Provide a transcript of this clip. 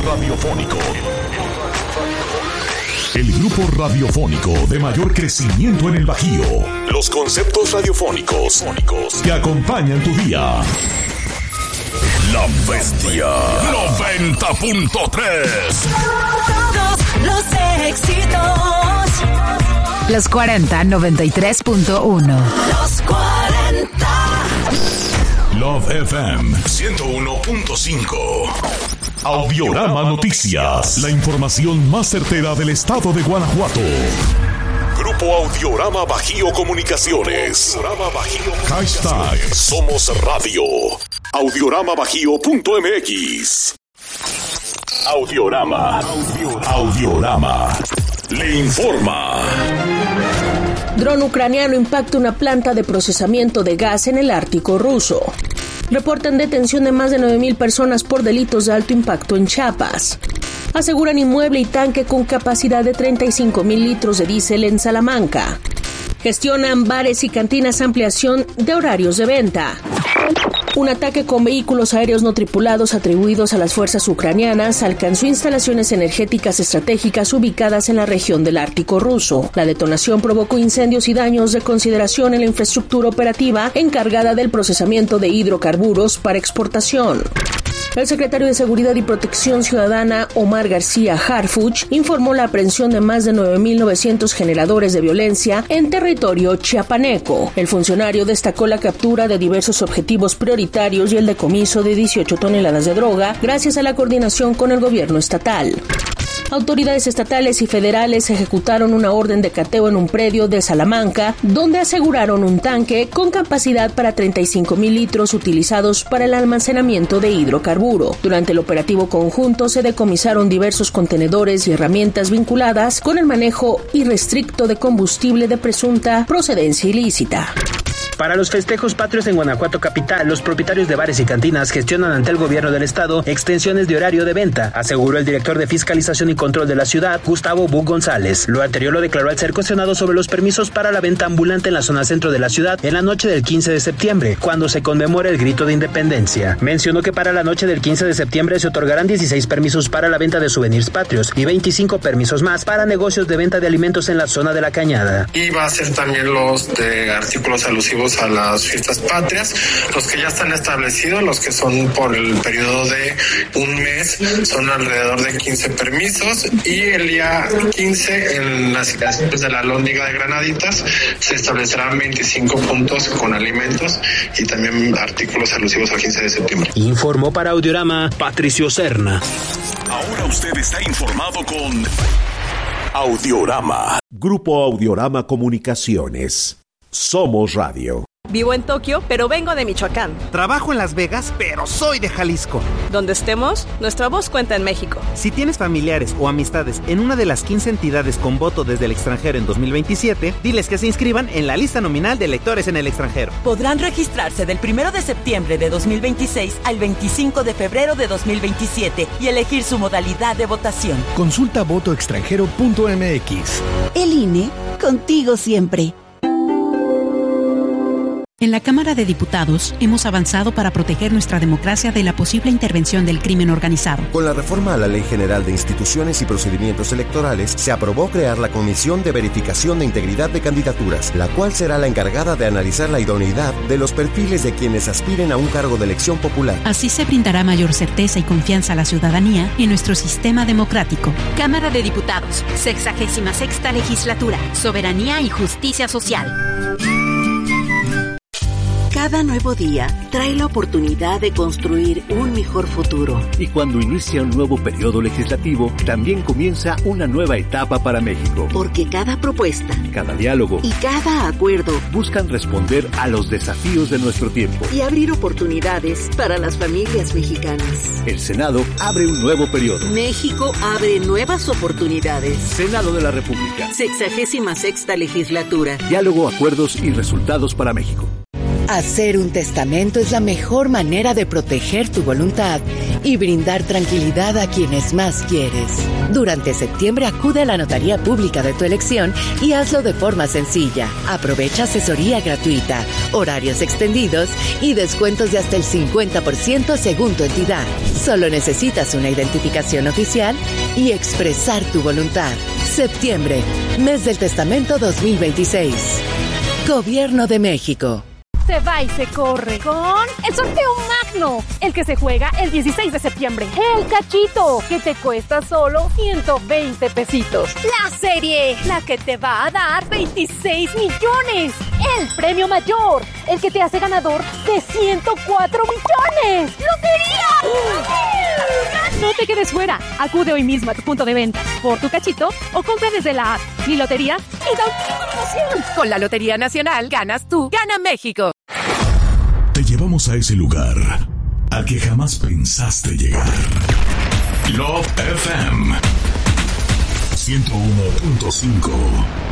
radiofónico. El grupo radiofónico de mayor crecimiento en el Bajío. Los conceptos radiofónicos que acompañan tu día. La Bestia 90.3. Todos los éxitos. Los 40 93.1. Los 40. Love FM 101.5. Audiorama Noticias. La información más certera del estado de Guanajuato. Grupo Audiorama Bajío Comunicaciones. Hashtag Somos Radio. Audioramabajío.mx. Audiorama. Le informa. Dron ucraniano impacta una planta de procesamiento de gas en el Ártico ruso. Reportan detención de más de 9,000 personas por delitos de alto impacto en Chiapas. Aseguran inmueble y tanque con capacidad de 35,000 litros de diésel en Salamanca. Gestionan bares y cantinas ampliación de horarios de venta. Un ataque con vehículos aéreos no tripulados atribuidos a las fuerzas ucranianas alcanzó instalaciones energéticas estratégicas ubicadas en la región del Ártico ruso. La detonación provocó incendios y daños de consideración en la infraestructura operativa encargada del procesamiento de hidrocarburos para exportación. El secretario de Seguridad y Protección Ciudadana, Omar García Harfuch, informó la aprehensión de más de 9,900 generadores de violencia en territorio chiapaneco. El funcionario destacó la captura de diversos objetivos prioritarios y el decomiso de 18 toneladas de droga, gracias a la coordinación con el gobierno estatal. Autoridades estatales y federales ejecutaron una orden de cateo en un predio de Salamanca, donde aseguraron un tanque con capacidad para 35,000 litros utilizados para el almacenamiento de hidrocarburo. Durante el operativo conjunto se decomisaron diversos contenedores y herramientas vinculadas con el manejo irrestricto de combustible de presunta procedencia ilícita. Para los festejos patrios en Guanajuato capital, los propietarios de bares y cantinas gestionan ante el gobierno del estado extensiones de horario de venta, aseguró el director de Fiscalización y Control de la ciudad, Gustavo Bu González. Lo anterior lo declaró al ser cuestionado sobre los permisos para la venta ambulante en la zona centro de la ciudad en la noche del 15 de septiembre, cuando se conmemora el grito de independencia. Mencionó que para la noche del 15 de septiembre se otorgarán 16 permisos para la venta de souvenirs patrios y 25 permisos más para negocios de venta de alimentos en la zona de la Cañada. Y va a ser también los de artículos alusivos a las fiestas patrias, los que ya están establecidos, los que son por el periodo de un mes, son alrededor de 15 permisos, y el día 15 en las instalaciones de la Alhóndiga de Granaditas se establecerán 25 puntos con alimentos y también artículos alusivos al 15 de septiembre. Informó para Audiorama Patricio Serna. Ahora usted está informado con Audiorama. Grupo Audiorama Comunicaciones. Somos Radio. Vivo en Tokio, pero vengo de Michoacán. Trabajo en Las Vegas, pero soy de Jalisco. Donde estemos, nuestra voz cuenta en México. Si tienes familiares o amistades en una de las 15 entidades con voto desde el extranjero en 2027, diles que se inscriban en la lista nominal de electores en el extranjero. Podrán registrarse del 1 de septiembre de 2026 al 25 de febrero de 2027 y elegir su modalidad de votación. Consulta votoextranjero.mx. El INE, contigo siempre. En la Cámara de Diputados hemos avanzado para proteger nuestra democracia de la posible intervención del crimen organizado. Con la reforma a la Ley General de Instituciones y Procedimientos Electorales, se aprobó crear la Comisión de Verificación de Integridad de Candidaturas, la cual será la encargada de analizar la idoneidad de los perfiles de quienes aspiren a un cargo de elección popular. Así se brindará mayor certeza y confianza a la ciudadanía en nuestro sistema democrático. Cámara de Diputados, 66ª Legislatura, Soberanía y Justicia Social. Cada nuevo día trae la oportunidad de construir un mejor futuro. Y cuando inicia un nuevo periodo legislativo, también comienza una nueva etapa para México. Porque cada propuesta, cada diálogo y cada acuerdo buscan responder a los desafíos de nuestro tiempo y abrir oportunidades para las familias mexicanas. El Senado abre un nuevo periodo. México abre nuevas oportunidades. Senado de la República. 66ª Legislatura. Diálogo, acuerdos y resultados para México. Hacer un testamento es la mejor manera de proteger tu voluntad y brindar tranquilidad a quienes más quieres. Durante septiembre acude a la notaría pública de tu elección y hazlo de forma sencilla. Aprovecha asesoría gratuita, horarios extendidos y descuentos de hasta el 50% según tu entidad. Solo necesitas una identificación oficial y expresar tu voluntad. Septiembre, mes del testamento 2026. Gobierno de México. Se va y se corre con el sorteo magno, el que se juega el 16 de septiembre. El cachito, que te cuesta solo 120 pesitos. La serie, la que te va a dar 26 millones. El premio mayor, el que te hace ganador de 104 millones. ¡Lotería! No te quedes fuera. Acude hoy mismo a tu punto de venta por tu cachito o compra desde la app Mi Lotería y da una promoción. Con la Lotería Nacional ganas tú, gana México. Te llevamos a ese lugar al que jamás pensaste llegar. Love FM 101.5